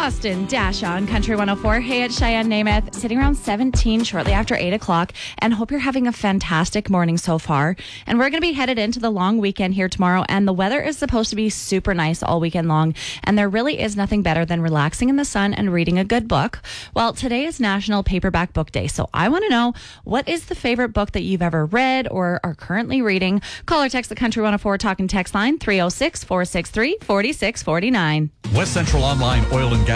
Austin Dash on Country 104. Hey, it's Cheyenne Namath, sitting around 17 shortly after 8 o'clock, and hope you're having a fantastic morning so far. And we're going to be headed into the long weekend here tomorrow, and the weather is supposed to be super nice all weekend long, and there really is nothing better than relaxing in the sun and reading a good book. Well, today is National Paperback Book Day, so I want to know, what is the favorite book that you've ever read or are currently reading? Call or text the Country 104 Talking text line 306-463-4649. West Central Online Oil and Gas